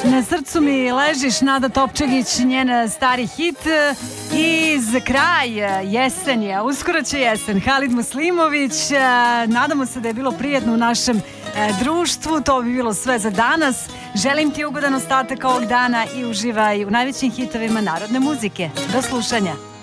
Na srcu mi ležiš, Nada Topčagić, njen stari hit. I za kraj, jesen je, uskoro će jesen. Halid Muslimović, nadamo se da je bilo prijetno u našem društvu. To bi bilo sve za danas. Želim ti ugodan ostatak ovog dana i uživaj u najvećim hitovima narodne muzike. Do slušanja.